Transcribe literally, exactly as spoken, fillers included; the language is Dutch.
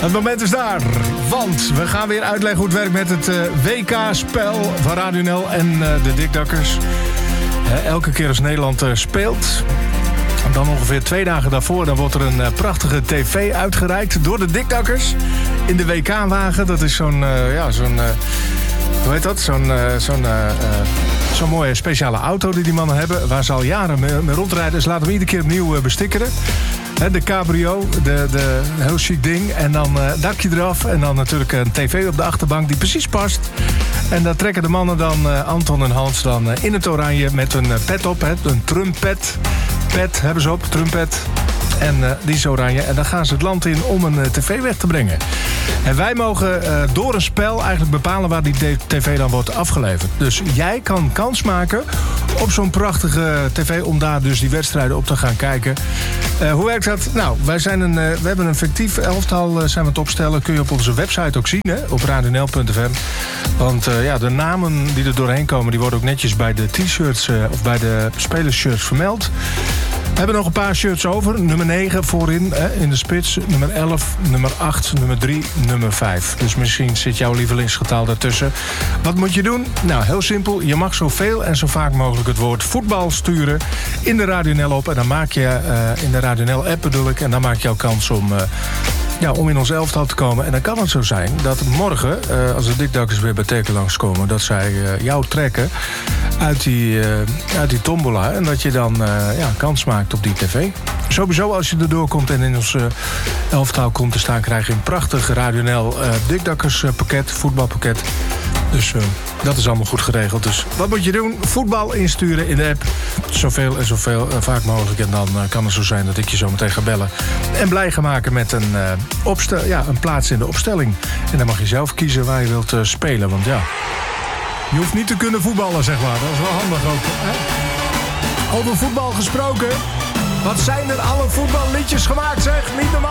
Het moment is daar, want we gaan weer uitleggen hoe het werkt met het uh, W K-spel van Radio N L en uh, de Dikdakkers. Uh, elke keer als Nederland uh, speelt, dan ongeveer twee dagen daarvoor, dan wordt er een uh, prachtige tv uitgereikt door de Dikdakkers in de W K-wagen. Dat is zo'n, uh, ja, zo'n, uh, hoe heet dat? Zo'n, uh, zo'n, uh, uh, zo'n mooie speciale auto die die mannen hebben, waar ze al jaren mee, mee rondrijden. Ze laten hem iedere keer opnieuw uh, bestikkeren. De cabrio, de, de heel chic ding. En dan uh, dakje eraf. En dan natuurlijk een tv op de achterbank die precies past. En daar trekken de mannen dan, uh, Anton en Hans, dan uh, in het oranje met een uh, pet op. Hè, een trumpet. Pet hebben ze op, trumpet. En uh, die is oranje. En dan gaan ze het land in om een uh, tv weg te brengen. En wij mogen uh, door een spel eigenlijk bepalen waar die tv dan wordt afgeleverd. Dus jij kan kans maken op zo'n prachtige tv om daar dus die wedstrijden op te gaan kijken. Uh, hoe werkt dat? Nou, wij zijn een, uh, we hebben een fictief elftal uh, zijn we het opstellen. Kun je op onze website ook zien, hè? Op radionl punt f m. Want uh, ja, de namen die er doorheen komen, die worden ook netjes bij de t-shirts uh, of bij de spelershirts vermeld. We hebben nog een paar shirts over. Nummer negen voorin hè, in de spits. Nummer elf, nummer acht, nummer drie, nummer vijf. Dus misschien zit jouw lievelingsgetal daartussen. Wat moet je doen? Nou, heel simpel. Je mag zoveel en zo vaak mogelijk het woord voetbal sturen in de Radio N L op. En dan maak je uh, in de Radio N L app bedoel ik. En dan maak je jouw kans om... Uh, Ja, om in ons elftal te komen. En dan kan het zo zijn dat morgen, uh, als de Dikdakkers weer bij Teken langskomen, dat zij uh, jou trekken uit die, uh, uit die tombola. En dat je dan uh, ja, kans maakt op die tv. Sowieso als je erdoor komt en in ons uh, elftal komt te staan, krijg je een prachtig Radio N L uh, Dikdakkers uh, pakket, voetbalpakket. Dus uh, dat is allemaal goed geregeld. Dus wat moet je doen? Voetbal insturen in de app. Zoveel en zoveel uh, vaak mogelijk. En dan uh, kan het zo zijn dat ik je zo meteen ga bellen. En blij gaan maken met een, uh, opstel, ja, een plaats in de opstelling. En dan mag je zelf kiezen waar je wilt uh, spelen. Want ja, je hoeft niet te kunnen voetballen, zeg maar. Dat is wel handig ook. Hè? Over voetbal gesproken. Wat zijn er alle voetballiedjes gemaakt, zeg. Niet normaal.